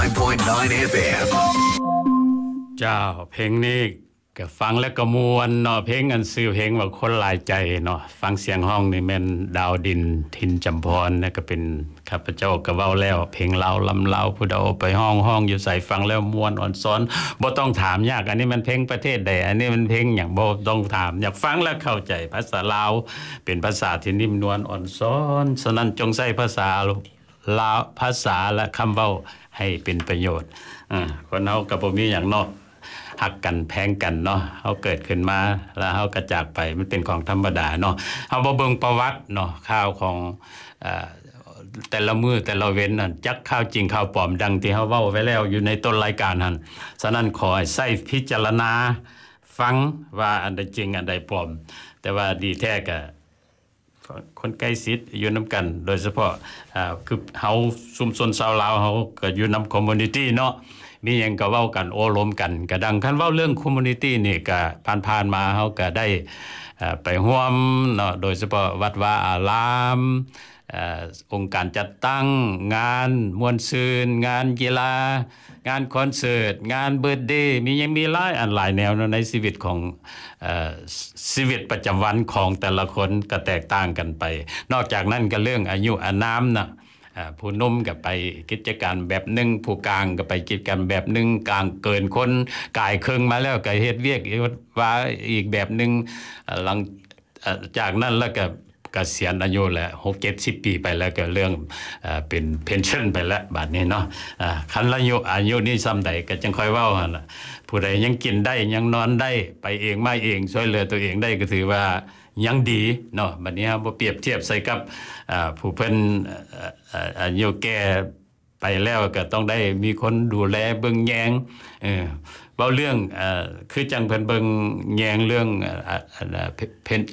9.9 FM เจ้าเพลงนี้ก็ฟังแล้วก็มวนเนาะเพลงอันซื้อเพลงว่าคนหลายใจเนาะฟังเสียงห้องนี่แม่นดาวดินทินจำพรนะก็เป็นข้าพเจ้าก็เว้าแล้วเพลงลาวลำลาวผู้ใดเอาไปห้องอยู่ใส่ฟังแล้วม่วนอ่อนซ้อนบ่ต้องถามยากอันนี้มันเพลงประเทศใดอันนี้มันเพลงหยังบ่ต้องถามอยากฟังแล้วเข้าใจภาษาลาวเป็นภาษาที่นิ่มนวลอ่อนซ้อนฉะนั้นจงใช้ภาษาลาวภาษาและคำเว้าให้เป็นประโยชน์คนเฮาก็บ่มีหยังเนาะฮักกันแพงกันเนาะเฮาเกิดขึ้นมาแล้วเฮาก็จากไปมันเป็นของธรรมดาเนาะเฮาบ่เบิ่งประวัติเนาะข่าวของแต่ละมื้อแต่ละเว้นนั่นจักข่าวจริงข่าวปลอมดังที่เฮาเว้าไว้แล้วอยู่ในต้นรายการหั่นฉะนั้นขอให้ใช้พิจารณาฟังว่าอันใดจริงอันใดปลอมแต่ว่าดีแท้ก็คนใกล้ชิดอยู่นํากันโดยเฉพาะคือเฮาชุมชนชาวลาวเฮาก็อยู่นําคอมมูนิตีเนาะมีหยังก็เว้ากันโอ้ล้มกันก็ดังคันเว้าเรื่องคอมมูนิตีนี่ก็ผ่านๆมาเฮาก็ได้ไปร่วมเนาะโดยเฉพาะวัดวาอารามองค์การจัดตั้งงานม่วนซื่นงานกีฬางานคอนเสิร์ตงานเบิร์ธเดย์มียังมีหลายอันหลายแนวในชีวิตของชีวิตประจำวันของแต่ละคนก็แตกต่างกันไปนอกจากนั้นก็เรื่องอายุอานามนะผู้หนุ่มก็ไปกิจการแบบนึงผู้กลางก็ไปกิจการแบบนึงกลางเกินคนกายครึ่งมาแล้วก็เฮ็ดเวียกว่าอีกแบบนึงหลังจากนั้นแล้วก็เกษียณอายุแล้ว 6-70 ปีไปแล้วก็เรื่องเป็นเพนชั่นไปแล้วบัดนี้เนาะคันอายุนี้ส่ำใดก็จังค่อยเว้าหั่นน่ะผู้ใดยังกินได้ยังนอนได้ไปเองมาเองช่วยเหลือตัวเองได้ก็ถือว่ายังดีเนาะบัดนี้บ่เปรียบเทียบใส่กับผู้เพิ่นอายุแก่ไปแล้วก็ต้องได้มีคนดูแลเบิ่งแยงเว้าเรื่องคือจังเพิ่นเบิ่งแยงเรื่องเพิ่น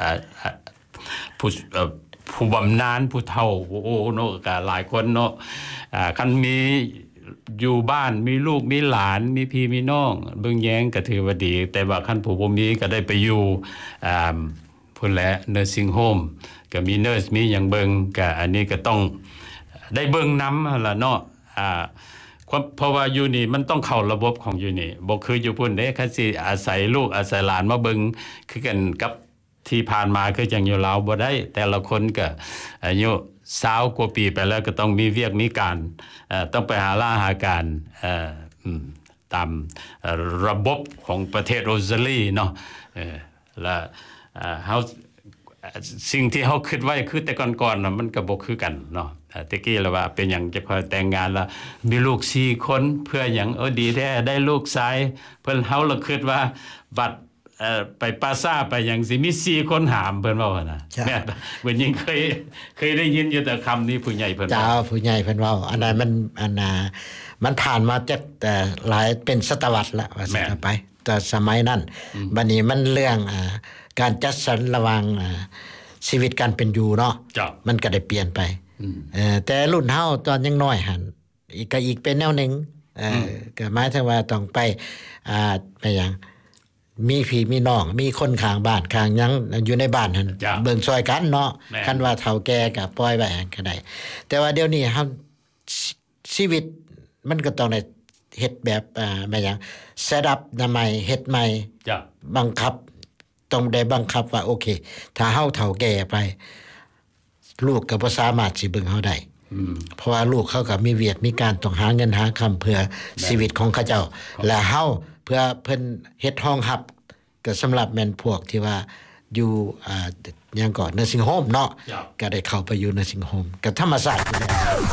ผู้บำนาญผู้เฒ่าโอ้เนาะก็หลายคนเนาะคันมีอยู่บ้านมีลูกมีหลานมีพี่มีน้องเบิ่งแยงก็ถือว่าดีแต่ว่าคันผู้บ่มีก็ได้ไปอยู่พุ่นแหละ nursing home ก็มีเนิร์สมีหยังเบิ่งก็อันนี้ก็ต้องได้เบิ่งนำล่ะเนาะเพราะว่าอยู่นี่มันต้องเข้าระบบของอยู่นี่บ่คืออยู่พุ่นเด้คันสิอาศัยลูกอาศัยหลานมาเบิ่งคือกันกับที่ผ่านมาคือจังอยู่ลาวบ่ได้แต่ละคนก็อายุ20กว่าปีไปแล้วก็ต้องมีเวียกมีการต้องไปหาหาการตามระบบของประเทศโรซาลีเนาะและเฮาสิ่งที่เฮาคิดไว้คือแต่ก่อนๆน่ะมันก็บ่คือกันเนาะตะกี้แล้วว่าเป็นหยังจะพอแต่งงานแล้วมีลูก4คนเพื่อหยังดีแท้ได้ลูกชายเพิ่นเฮาละคิดว่าบัดไปปาซ่าไปหยังสิมี4คนหามเพิ่นเว้าน่ะแม่เพิ่นยังเคยได้ยินอยู่แต่คำนี้ผู้ใหญ่เพิ่นเจ้าผู้ใหญ่เพิ่นเว้าอันนั้นมันผ่านมาจากแต่หลายเป็นศตวรรษแล้วว่าสิไปแต่สมัยนั้นบัดนี้มันเรื่องการจัดสรรระหว่างชีวิตการเป็นอยู่เนาะมันก็ได้เปลี่ยนไปแต่รุ่นเฮาตอนยังน้อยหั่นอีกเป็นแนวนึงก็หมายถึงว่าต้องไปไปหยังมีพี่มีน้องมีคนข้างบ้านข้างหยังอยู่ในบ้านหั่นเบิ่งช่วยกันเนาะคันว่าเฒ่าแก่ก็ปล่อยไว้ก็ได้แต่ว่าเดี๋ยวนี้เฮาชีวิตมันก็ต้องได้เฮ็ดแบบแม่หยังเซตอัพใหม่เฮ็ดใหม่บังคับต้องได้บังคับว่าโอเคถ้าเฮาเฒ่าแก่ไปลูกก็บ่สามารถสิเบิ่งเฮาได้เพราะว่าลูกเขาก็มีเวียกมีการต้องหาเงินหาคำเพื่อชีวิตของเขาเจ้าและเฮาเพื่อเพิ่นเฮ็ดห้องรับก็สำหรับแม่นพวกที่ว่าอยู่หยังก่อน nursing home เนาะก็ได้เข้าไปอยู่ nursing home ก็ธรรมศาสตร์อยู่แล้ว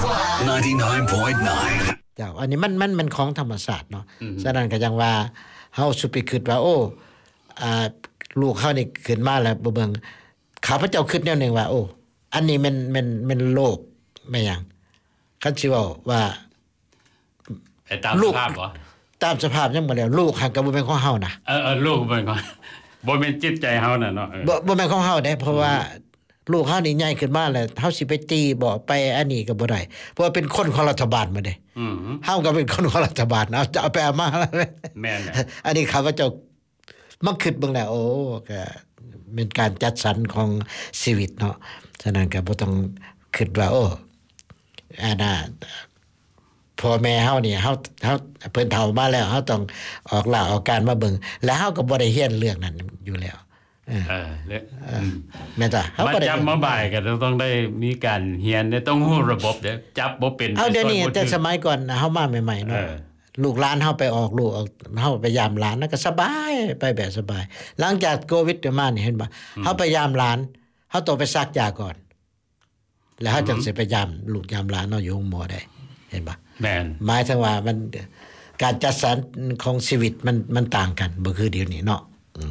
99.9 เจ้าอันนี้มันของธรรมศาสตร์เนาะฉะนั้นก็ยังว่าเฮาสิไปคิดว่าโอ้ลูกเฮานี่ขึ้นมาแล้วบ่เบิ่งข้าพเจ้าคิดแนวนึงว่าโอ้อันนี้มันโลกแม่หยังคันสิเว้าว่าตามสภาพบ่ตามสภาพยังบ่แล้วลูกหักก็บ่แม่นของเฮานะลูกบ่แม่นของบ่แม่นจิตใจเฮาน่ะเนาะบ่แม่นของเฮาเด้เพราะว่าลูกเฮานี่ใหญ่ขึ้นมาแล้วเฮาสิไปตีบ่ไปอันนี้ก็บ่ได้เพราะว่าเป็นคนของรัฐบาลมาเด้เฮาก็เป็นคนของรัฐบาลเอาไปเอามาแล้วแม่นอันนี้ข้าพเจ้ามาคิดเบิ่งแล้วโอ้ก็เป็นการจัดสรรของชีวิตเนาะฉะนั้นก็บ่ต้องคิดว่าโอ้อันน่ะพ่อแม่เฮานี่เฮาเพิ่นเฒ่ามาแล้วเฮาต้องออกล่าออกการมาเบิ่งแล้วเฮาก็บ่ได้เรียนเรื่องนั้นอยู่แล้วแม่นจ้ะเฮาบ่ได้จับมาบ่ายก็ต้องได้มีการเรียนต้องฮู้ระบบเด้จับบ่เป็นเดี๋ยวนี้แต่สมัยก่อนเฮามาใหม่ๆเนาะลูกหลานเฮาไปออกลูกเฮาไปยามหลานก็สบายไปแบบสบายหลังจากโควิดมานี่เห็นบ่เฮาไปยามหลานเฮาต้องไปซักยาก่อนแล้วเฮาจึงสิไปยามลูกยามหลานเนาะอยู่โรงหมอได้เห็นบ่แม่นหมายถึงว่ามันการจัดสรรของชีวิตมันต่างกันบ่คือเดี๋ยวนี้เนาะ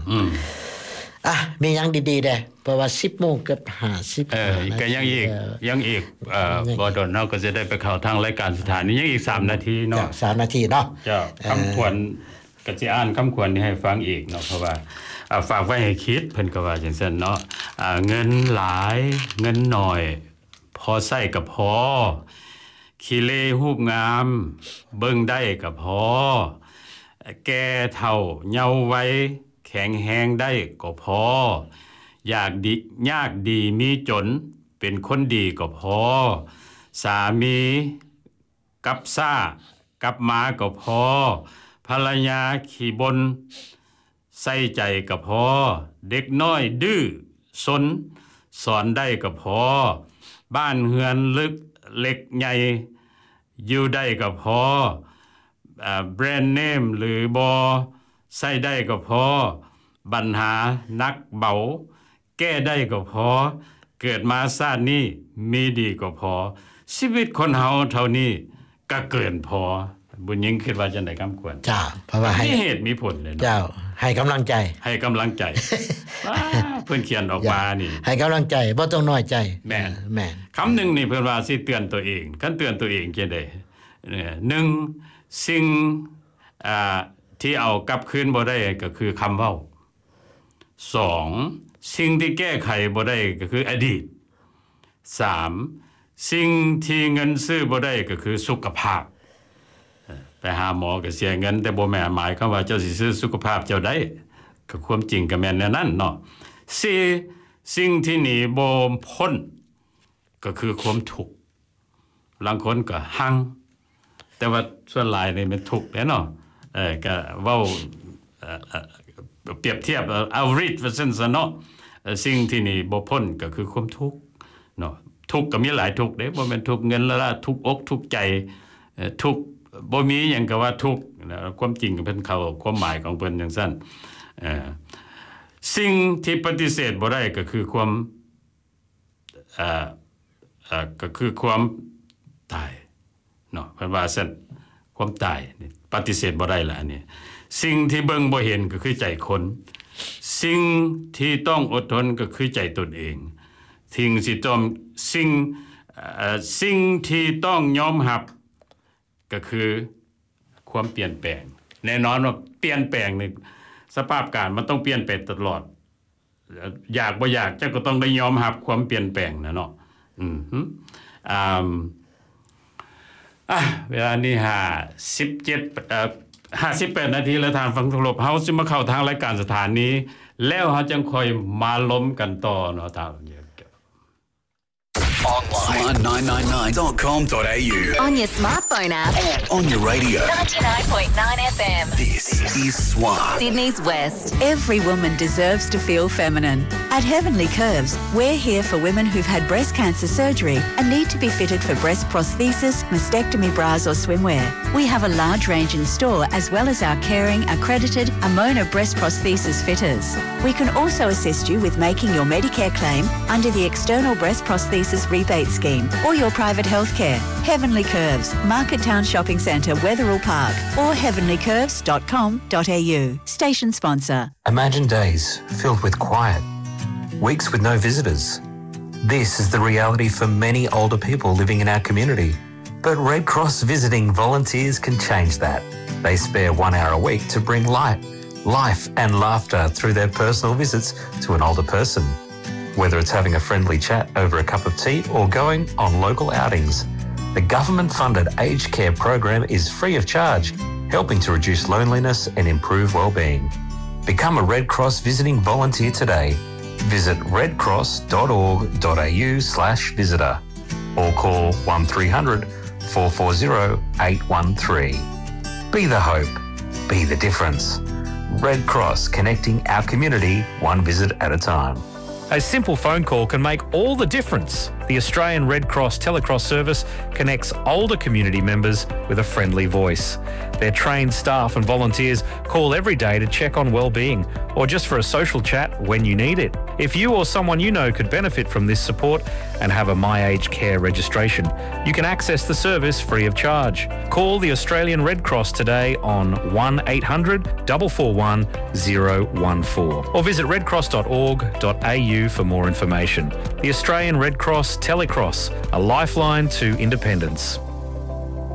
มีหยังดีๆเด้เพราะว่า 10:00 นเกือบ50 ก็ยังอีกบ่ดนเฮาก็จะได้ไปเข้าทางรายการสถานียังอีก3นาทีเนาะ 3นาทีเนาะเจ้าคำควรก็สิอ่านคำควรนี้ให้ฟังอีกเนาะเพราะว่าฝากไว้ให้คิดเพิ่นก็ว่าจังซั่นเนาะเงินหลายเงินน้อยพอใช้ก็พอขี้เลรูปงามเบิ่งได้ก็พอแก่เฒ่าเยาว์วัยแข็งแรงได้ก็พออยากดีมีจนเป็นคนดีก็พอสามีกับซ่ากับหมาก็พอภรรยาขี้บ่นใส่ใจก็พอเด็กน้อยดื้อซนสอนได้ก็พอบ้านเฮือนลึกเล็กใหญ่อยู่ได้ก็พอแบรนด์เนมหรือบ่ใส่ได้ก็พอปัญหานักเบาแก้ได้ก็พอเกิดมาชาตินี้มีดีก็พอชีวิตคนเฮาเท่านี้ก็เกินพอบุญยิ่งคิดว่าจังได๋คำควรเจ้าเพราะว่าให้เหตุมีผลเลยเนาะเจ้าให้กำลังใจเพิ่นเขียนออกมานี่ให้กำลังใจบ่ต้องน้อยใจแม่นคำนึงนี่เพิ่นว่าสิเตือนตัวเองคันเตือนตัวเองจังได๋1สิ่งที่เอากลับคืนบ่ได้ก็คือคำเว้า2สิ่งที่แก้ไขบ่ได้ก็คืออดีต3สิ่งที่เงินซื้อบ่ได้ก็คือสุขภาพไปหาหมอก็เสียเงินแต่บ่แม่นหมายความว่าเจ้าสิซื้อสุขภาพเจ้าได้ก็ความจริงก็แม่นแนวนั้นเนาะ4สิ่งที่หนีบ่พ้นก็คือความทุกข์บางคนก็หังแต่ว่าส่วนหลายนี่มันทุกข์แหละเนาะก็เว้าเปรียบเทียบเอารีดว่าซั่นซะเนาะสิ่งที่นี่บ่พ้นก็คือความทุกข์เนาะทุกข์ก็มีหลายทุกข์เด้บ่แม่นทุกข์เงินละทุกข์อกทุกข์ใจทุกข์บ่มีหยังก็ว่าทุกข์ความจริงเพิ่นเข้าความหมายของเพิ่นจังซั่นสิ่งที่ปฏิเสธบ่ได้ก็คือความตายเนาะเพิ่นว่าซั่นความตายนี่ปฏิเสธบ่ได้ล่ะอันนี้สิ่งที่เบิ่งบ่เห็นก็คือใจคนสิ่งที่ต้องอดทนก็คือใจตนเองสิ่งที่ต้องยอมรับก็คือความเปลี่ยนแปลงแน่นอนว่าเปลี่ยนแปลงนี่สภาพการมันต้องเปลี่ยนไปตลอดอยากบ่อยากเจ้าก็ต้องได้ยอมรับความเปลี่ยนแปลงนะเนาะเวลานี้58นาทีแล้วทางฟังทุกลบเฮาสิมาเข้าทางรายการสถานีแล้วเฮาจังค่อยมาล้มกันต่อเนาะทาง Online 999.com.au On your smartphone app On your radio 99.9 FM This is Swan Sydney's West Every woman deserves to feel feminine. At Heavenly Curves, we're here for women who've had breast cancer surgery and need to be fitted for breast prosthesis, mastectomy bras or swimwear. We have a large range in store as well as our caring, accredited Amona breast prosthesis fitters. We can also assist you with making your Medicare claim under the External Breast Prosthesis Rebate Scheme or your private healthcare. Heavenly Curves, Market Town Shopping Centre, Wetherill Park or heavenlycurves.com.au. Station sponsor. Imagine days filled with quiet, weeks with no visitors. This is the reality for many older people living in our community. But Red Cross visiting volunteers can change that. They spare 1 hour a week to bring light, life and laughter through their personal visits to an older person. Whether it's having a friendly chat over a cup of tea or going on local outings, the government-funded aged care program is free of charge, helping to reduce loneliness and improve well-being. Become a Red Cross visiting volunteer today. Visit redcross.org.au/visitor or call 1300 440 813. Be the hope. Be the difference. Red Cross, connecting our community one visit at a time. A simple phone call can make all the difference. The Australian Red Cross Telecross service connects older community members with a friendly voice. Their trained staff and volunteers call every day to check on well-being or just for a social chat when you need it. If you or someone you know could benefit from this support and have a My Aged Care registration, you can access the service free of charge. Call the Australian Red Cross today on 1800 441 014 or visit redcross.org.au for more information. The Australian Red Cross Telecross, a lifeline to independence.